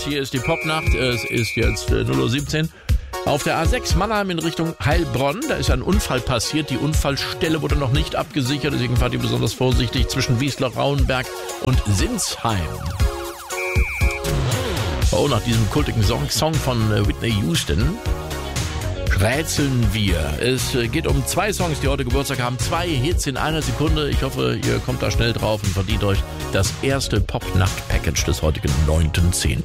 Hier ist die Popnacht. Es ist jetzt 0:17 Uhr. Auf der A6 Mannheim in Richtung Heilbronn, da ist ein Unfall passiert. Die Unfallstelle wurde noch nicht abgesichert, deswegen fahrt ihr besonders vorsichtig zwischen Wiesler-Rauenberg und Sinsheim. Oh, nach diesem kultigen Song von Whitney Houston rätseln wir. Es geht um 2 Songs, die heute Geburtstag haben. 2 Hits in einer Sekunde. Ich hoffe, ihr kommt da schnell drauf und verdient euch das erste Popnacht-Package des heutigen 9.10.